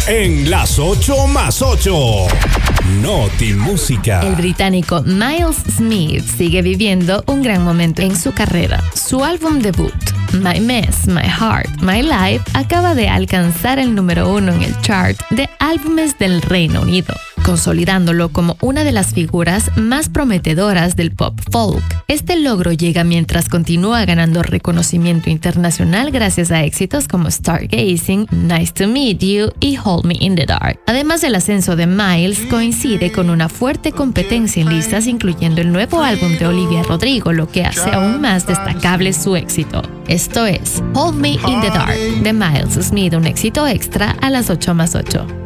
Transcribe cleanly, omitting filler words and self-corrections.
en las 8 más 8. Noti Música. El británico Miles Smith sigue viviendo un gran momento en su carrera. Su álbum debut, My Mess, My Heart, My Life, acaba de alcanzar el número 1 en el chart de álbumes del Reino Unido, consolidándolo como una de las figuras más prometedoras del pop folk. Este logro llega mientras continúa ganando reconocimiento internacional gracias a éxitos como Stargazing, Nice to Meet You y Hold Me in the Dark. Además, el ascenso de Miles coincide con una fuerte competencia en listas, incluyendo el nuevo álbum de Olivia Rodrigo, lo que hace aún más destacable su éxito. Esto es Hold Me in the Dark de Miles Smith, un éxito extra a las 8 más 8.